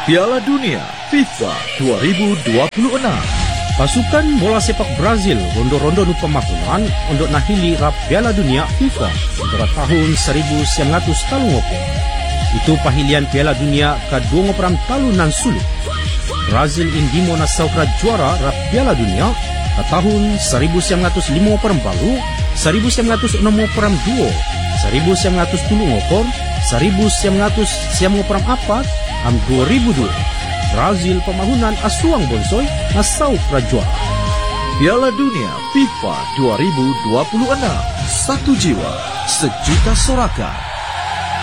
Piala Dunia FIFA 2026. Pasukan bola sepak Brazil rondo-rondo nu pemakunan untuk nahili rap Piala Dunia FIFA antara tahun 1930. Itu pahilian Piala Dunia ke-2 talunan sulit. Brazil indimo na saukra juara rap Piala Dunia ke tahun 1954, 1962, 1934, 1934, am 2002. Brazil pemahunan asuang bonsoy na saukra juara. Piala Dunia FIFA 2026. Satu jiwa, sejuta sorakan.